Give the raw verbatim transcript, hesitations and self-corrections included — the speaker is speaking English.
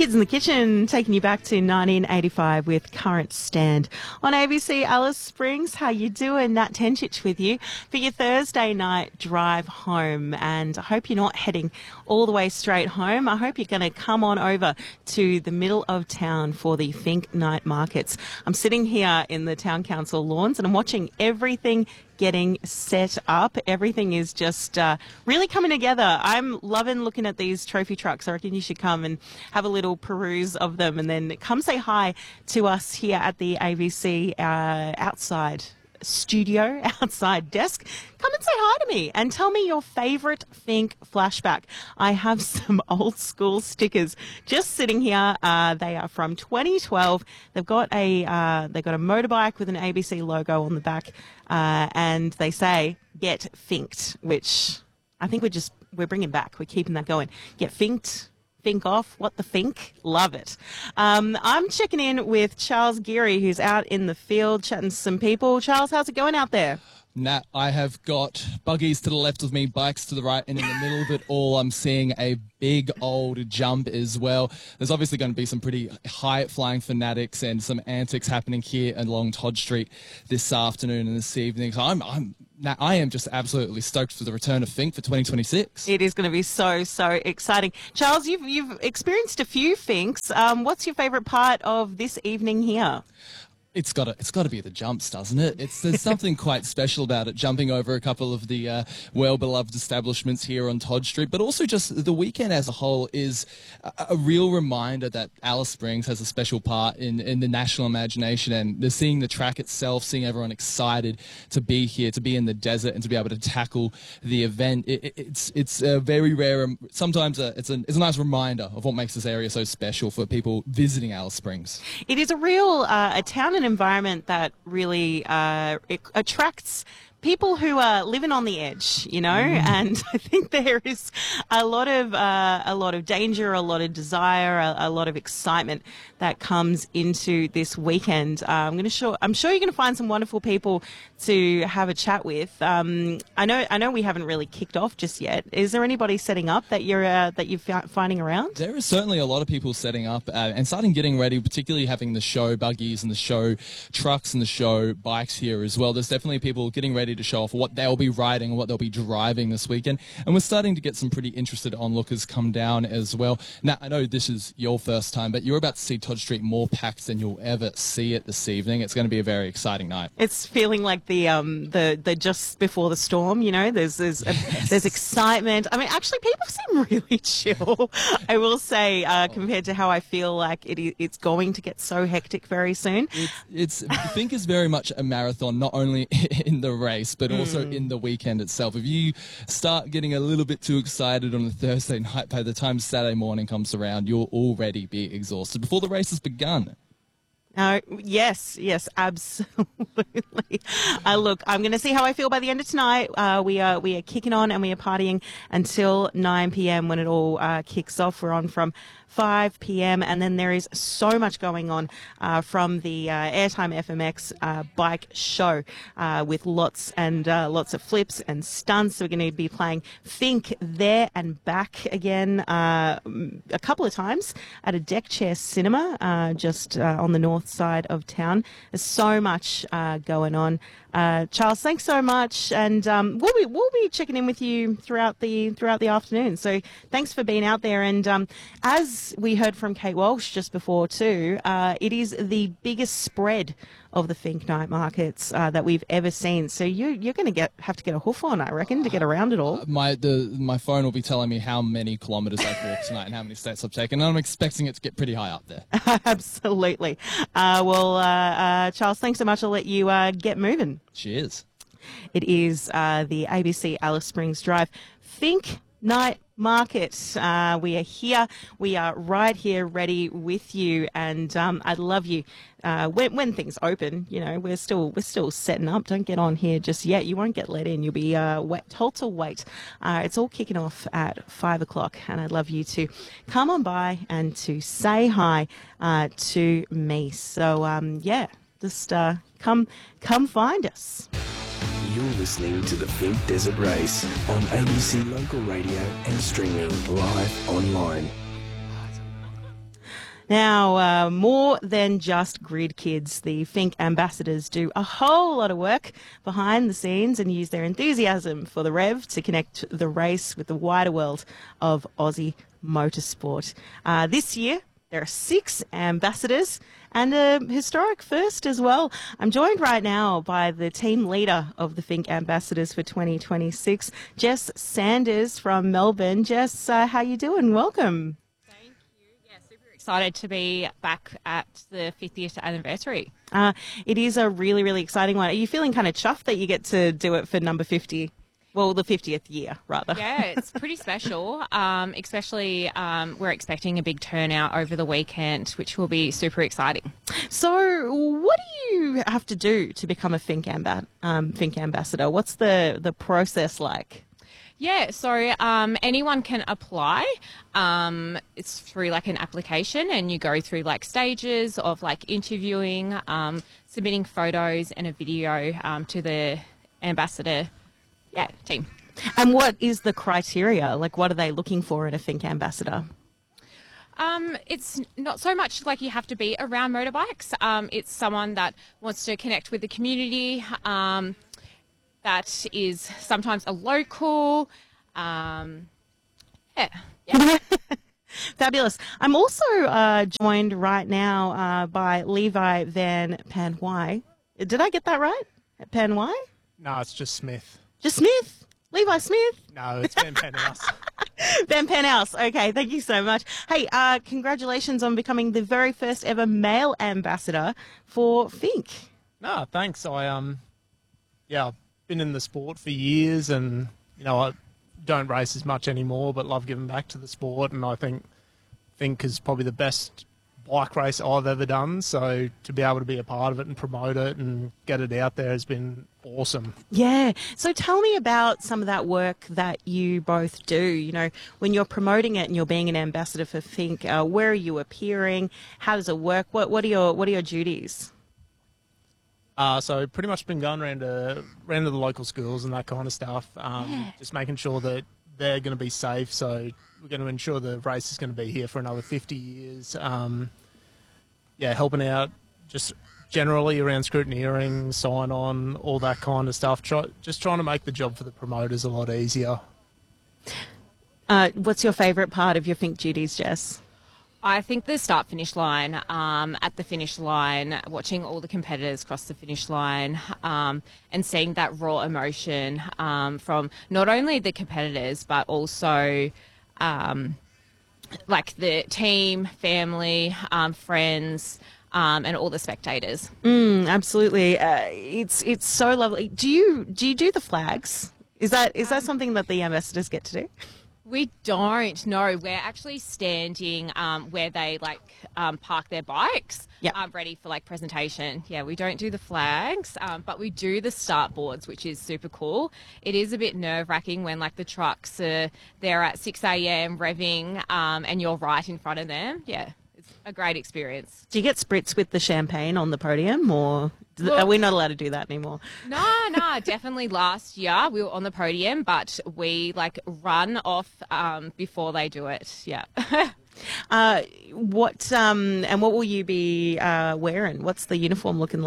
Kids in the Kitchen, taking you back to nineteen eighty-five with Current Stand. On A B C, Alice Springs, how you doing? Nat Tenchich with you for your Thursday night drive home. And I hope you're not heading all the way straight home. I hope you're going to come on over to the middle of town for the Finke Night Markets. I'm sitting here in the Town Council lawns and I'm watching everything getting set up. Everything is just uh, really coming together. I'm loving looking at these trophy trucks. I reckon you should come and have a little peruse of them and then come say hi to us here at the A B C uh, outside studio, outside desk. Come and say hi to me and tell me your favourite Finke flashback. I have some old school stickers just sitting here. Uh, they are from twenty twelve. They've got a uh, they've got a motorbike with an A B C logo on the back, uh, and they say "Get Finked," which I think we're just we're bringing back. We're keeping that going. Get Finked. Fink off. What the Fink? Love it. Um, I'm checking in with Charles Geary, who's out in the field chatting to some people. Charles, how's it going out there? Nat, I have got buggies to the left of me, bikes to the right, and in the middle of it all, I'm seeing a big old jump as well. There's obviously going to be some pretty high-flying fanatics and some antics happening here along Todd Street this afternoon and this evening. So I'm, I'm, Nat, I am just absolutely stoked for the return of Finke for twenty twenty-six. It is going to be so, so exciting. Charles, you've, you've experienced a few Finkes. Um, what's your favourite part of this evening here? It's got to, it's got to be the jumps, doesn't it? It's there's something quite special about it, jumping over a couple of the uh, well-beloved establishments here on Todd Street, but also just the weekend as a whole is a, a real reminder that Alice Springs has a special part in, in the national imagination, and the, seeing the track itself, seeing everyone excited to be here, to be in the desert, and to be able to tackle the event. It, it, it's it's a very rare, sometimes a, it's, a, it's a nice reminder of what makes this area so special for people visiting Alice Springs. It is a real uh, a town and environment that really uh, it attracts people who are living on the edge, you know, mm. and I think there is a lot of uh, a lot of danger, a lot of desire, a, a lot of excitement that comes into this weekend. Uh, I'm going to show. I'm sure you're going to find some wonderful people to have a chat with. Um, I know. I know we haven't really kicked off just yet. Is there anybody setting up that you're uh, that you're finding around? There is certainly a lot of people setting up uh, and starting getting ready, particularly having the show buggies and the show trucks and the show bikes here as well. There's definitely people getting ready to show off what they'll be riding and what they'll be driving this weekend. And we're starting to get some pretty interested onlookers come down as well. Now, I know this is your first time, but you're about to see Todd Street more packed than you'll ever see it this evening. It's going to be a very exciting night. It's feeling like the um the, the just before the storm, you know, there's there's, yes. there's excitement. I mean, actually, people seem really chill, I will say, uh, compared to how I feel like it, it's going to get so hectic very soon. It's, it's Finke is very much a marathon, not only in the race, but also in the weekend itself. If you start getting a little bit too excited on a Thursday night, by the time Saturday morning comes around, you'll already be exhausted before the race has begun. Uh, yes, yes, absolutely. Uh, look, I'm going to see how I feel by the end of tonight. Uh, we are we are kicking on and we are partying until nine p m when it all uh, kicks off. We're on from five p m and then there is so much going on uh, from the uh, Airtime F M X uh, bike show uh, with lots and uh, lots of flips and stunts. We're going to be playing Finke there and back again uh, a couple of times at a deck chair cinema uh, just uh, on the north side of town. There's so much uh, going on. Uh, Charles, thanks so much, and um, we'll be we'll be checking in with you throughout the throughout the afternoon. So thanks for being out there. And um, as we heard from Kate Walsh just before too, uh, it is the biggest spread of the Finke Night Markets uh, that we've ever seen. So you you're going to get have to get a hoof on, I reckon, to get around it all. Uh, my the my phone will be telling me how many kilometres I've walked tonight and how many steps I've taken. And I'm expecting it to get pretty high up there. Absolutely. Uh, well, uh, uh, Charles, thanks so much. I'll let you uh, get moving. Cheers. It is uh, the A B C Alice Springs Drive Finke Night Market. Uh, we are here. We are right here ready with you, and um, I'd love you uh, when, when things open. You know, we're still we're still setting up. Don't get on here just yet. You won't get let in. You'll be uh, wait, told to wait. Uh, it's all kicking off at five o'clock, and I'd love you to come on by and to say hi uh, to me. So um, yeah, just uh, come come find us. You're listening to the Finke Desert Race on A B C Local Radio and streaming live online. Now, uh, more than just grid kids, the Fink ambassadors do a whole lot of work behind the scenes and use their enthusiasm for the Rev to connect the race with the wider world of Aussie motorsport. Uh, this year, there are six ambassadors and a historic first as well. I'm joined right now by the team leader of the Fink ambassadors for twenty twenty-six, Jess Sanders from Melbourne. Jess, uh, how you doing? Welcome. Thank you. Yeah, super excited to be back at the fiftieth anniversary. Uh, it is a really, really exciting one. Are you feeling kind of chuffed that you get to do it for number fifty? Well, the fiftieth year, rather. Yeah, it's pretty special, um, especially um, we're expecting a big turnout over the weekend, which will be super exciting. So what do you have to do to become a Fink, amba- um, Fink ambassador? What's the, the process like? Yeah, so um, anyone can apply. Um, it's through like an application, and you go through like stages of like interviewing, um, submitting photos and a video um, to the ambassador yeah, team. And what is the criteria? Like, what are they looking for in a Fink ambassador? Um, it's not so much like you have to be around motorbikes. Um, it's someone that wants to connect with the community, um, that is sometimes a local. Um, yeah. yeah. Fabulous. I'm also uh, joined right now uh, by Levi Van Panwai. Did I get that right? Panwai? No, it's just Smith. Just Smith? Levi Smith? No, it's Ben Penhouse. Ben Penhouse. Okay, thank you so much. Hey, uh, congratulations on becoming the very first ever male ambassador for Fink. No, thanks. I um, yeah, I've been in the sport for years, and you know I don't race as much anymore, but love giving back to the sport, and I think Fink is probably the best bike race I've ever done. So to be able to be a part of it and promote it and get it out there has been awesome. Yeah. So tell me about some of that work that you both do. You know, when you're promoting it and you're being an ambassador for Fink, uh, where are you appearing? How does it work? What What are your What are your duties? Uh, so pretty much been going around to, around to the local schools and that kind of stuff, um, Yeah. just making sure that they're going to be safe. So we're going to ensure the race is going to be here for another fifty years. Um, yeah, helping out just generally around scrutineering, sign on, all that kind of stuff. Try, just trying to make the job for the promoters a lot easier. Uh, what's your favourite part of your Fink duties, Jess? I think the start finish line, um, at the finish line, watching all the competitors cross the finish line, um, and seeing that raw emotion um, from not only the competitors but also um, like the team, family, um, friends, um, and all the spectators. Mm, absolutely. Uh, it's it's so lovely. Do you do you do the flags? Is that is that something that the ambassadors get to do? We don't, no. We're actually standing um, where they like um, park their bikes, Yep. um, ready for like presentation. Yeah, we don't do the flags, um, but we do the start boards, which is super cool. It is a bit nerve wracking when like the trucks are there at six a.m. revving, um, and you're right in front of them. Yeah, it's a great experience. Do you get spritz with the champagne on the podium, or Well- are we not allowed to do that anymore? No, no, definitely last year we were on the podium, but we like run off um, before they do it. Yeah. Uh, what um, and what will you be uh, wearing? What's the uniform looking like?